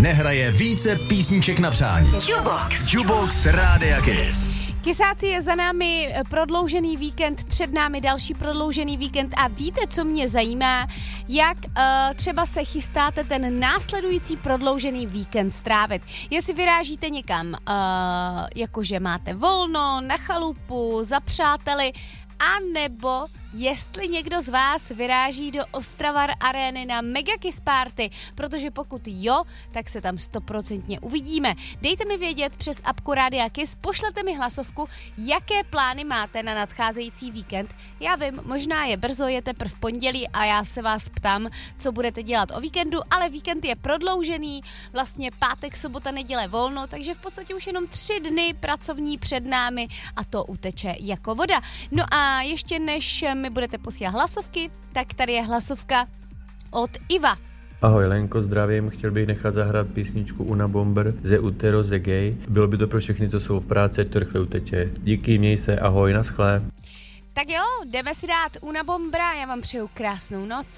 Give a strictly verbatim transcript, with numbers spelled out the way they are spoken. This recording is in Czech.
nehraje více písniček na přání. Jukebox. Jukebox Rádia Kiss. Kysáci, je za námi prodloužený víkend, před námi další prodloužený víkend a víte, co mě zajímá, jak uh, třeba se chystáte ten následující prodloužený víkend strávit. Jestli vyrážíte někam, uh, jakože máte volno, na chalupu, za přáteli, a nebo jestli někdo z vás vyráží do Ostravar Arény na Mega Kiss Party, protože pokud jo, tak se tam stoprocentně uvidíme. Dejte mi vědět přes apku Rádia Kiss, pošlete mi hlasovku, jaké plány máte na nadcházející víkend. Já vím, možná je brzo, je teprve pondělí a já se vás ptám, co budete dělat o víkendu, ale víkend je prodloužený, vlastně pátek, sobota, neděle volno, takže v podstatě už jenom tři dny pracovní před námi a to uteče jako voda. No a ještě než mi budete posílat hlasovky, tak tady je hlasovka od Iva. Ahoj Lenko, zdravím, chtěl bych nechat zahrát písničku Una Bomber ze Utero ze Gay. Bylo by to pro všechny, co jsou v práci, ať to rychle uteče. Díky, měj se, ahoj, naschle. Tak jo, jdeme si dát Una Bombera, já vám přeju krásnou noc.